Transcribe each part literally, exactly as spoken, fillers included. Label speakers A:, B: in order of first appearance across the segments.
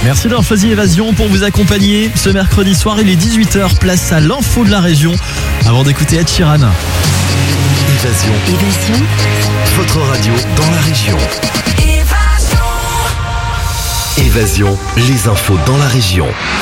A: Merci d'avoir choisi Évasion pour vous accompagner. Ce mercredi soir, il est dix-huit heures, place à l'info de la région. Avant d'écouter Ed Sheeran.
B: Évasion.
C: Évasion.
B: Votre radio dans la région.
C: Évasion.
B: Évasion, les infos dans la région.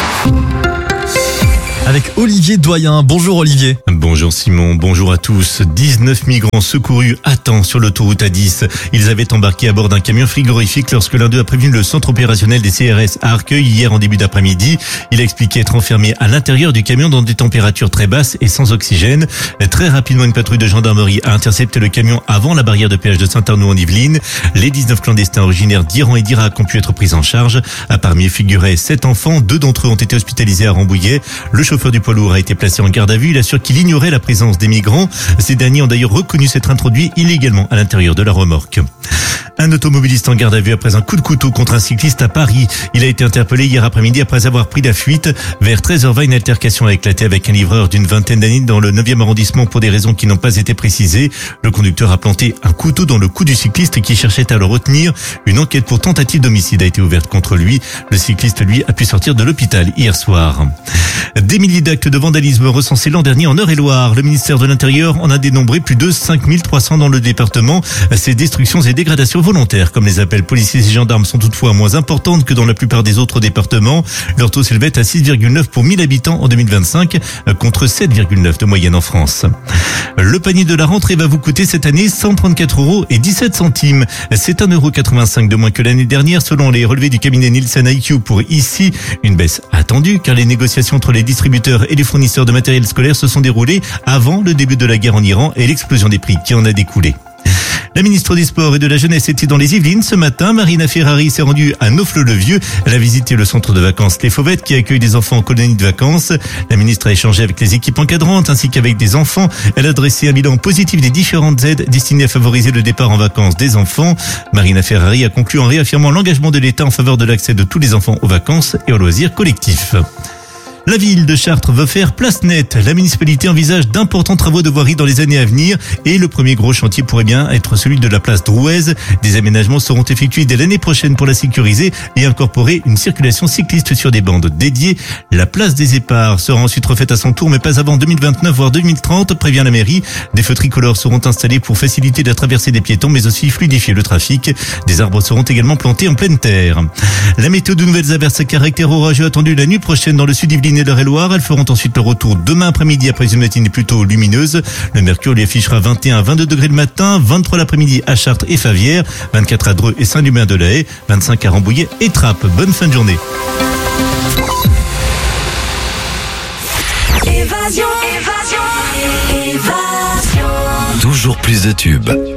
A: Avec Olivier Doyen. Bonjour Olivier.
D: Bonjour Simon, bonjour à tous. dix-neuf migrants secourus à temps sur l'autoroute A dix. Ils avaient embarqué à bord d'un camion frigorifique lorsque l'un d'eux a prévenu le centre opérationnel des C R S à Arcueil hier en début d'après-midi. Il a expliqué être enfermé à l'intérieur du camion dans des températures très basses et sans oxygène. Très rapidement, une patrouille de gendarmerie a intercepté le camion avant la barrière de péage de Saint-Arnaud en Yvelines. Les dix-neuf clandestins originaires d'Iran et d'Irak ont pu être pris en charge. Parmi eux figuraient sept enfants. Deux d'entre eux ont été hospitalisés à Rambouillet. Le chauffeur du poids lourd a été placé en garde à vue. Il assure qu'il ignorait la présence des migrants. Ces derniers ont d'ailleurs reconnu s'être introduits illégalement à l'intérieur de la remorque. Un automobiliste en garde à vue après un coup de couteau contre un cycliste à Paris. Il a été interpellé hier après-midi après avoir pris la fuite. Vers treize heures vingt, une altercation a éclaté avec un livreur d'une vingtaine d'années dans le neuvième arrondissement pour des raisons qui n'ont pas été précisées. Le conducteur a planté un couteau dans le cou du cycliste qui cherchait à le retenir. Une enquête pour tentative d'homicide a été ouverte contre lui. Le cycliste, lui, a pu sortir de l'hôpital hier soir. Des milliers d'actes de vandalisme recensés l'an dernier en Eure-et-Loire. Le ministère de l'Intérieur en a dénombré plus de cinq mille trois cents dans le département. Ces destructions et dégradations volontaires, comme les appels policiers et gendarmes, sont toutefois moins importantes que dans la plupart des autres départements. Leur taux s'élevait à six virgule neuf pour mille habitants en deux mille vingt-cinq, contre sept virgule neuf de moyenne en France. Le panier de la rentrée va vous coûter cette année cent trente-quatre euros et dix-sept centimes. C'est un euro quatre-vingt-cinq de moins que l'année dernière, selon les relevés du cabinet Nielsen I Q. Pour ici, une baisse attendue, car les négociations entre les distributeurs et les fournisseurs de matériel scolaire se sont déroulées avant le début de la guerre en Iran et l'explosion des prix qui en a découlé. La ministre des Sports et de la Jeunesse était dans les Yvelines ce matin. Marina Ferrari s'est rendue à Naufle-le-Vieux. Elle a visité le centre de vacances Les Fauvettes qui accueille des enfants en colonie de vacances. La ministre a échangé avec les équipes encadrantes ainsi qu'avec des enfants. Elle a dressé un bilan positif des différentes aides destinées à favoriser le départ en vacances des enfants. Marina Ferrari a conclu en réaffirmant l'engagement de l'État en faveur de l'accès de tous les enfants aux vacances et aux loisirs collectifs. La ville de Chartres veut faire place nette. La municipalité envisage d'importants travaux de voirie dans les années à venir et le premier gros chantier pourrait bien être celui de la place Drouez. Des aménagements seront effectués dès l'année prochaine pour la sécuriser et incorporer une circulation cycliste sur des bandes dédiées. La place des Éparts sera ensuite refaite à son tour, mais pas avant deux mille vingt-neuf voire deux mille trente, prévient la mairie. Des feux tricolores seront installés pour faciliter la traversée des piétons, mais aussi fluidifier le trafic. Des arbres seront également plantés en pleine terre. La météo, de nouvelles averses à caractère orageux attendues la nuit prochaine dans le sud Yvelines et l'Eure-et-Loire. Elles feront ensuite le retour demain après-midi après une matinée plutôt lumineuse. Le mercure lui affichera vingt et un à vingt-deux degrés le matin, vingt-trois l'après-midi à Chartres et Favières, vingt-quatre à Dreux et Saint-Lumbin-de-la-Haye, vingt-cinq à Rambouillet et Trappes. Bonne fin de journée.
C: Évasion. Évasion. Évasion.
B: Toujours plus de tubes.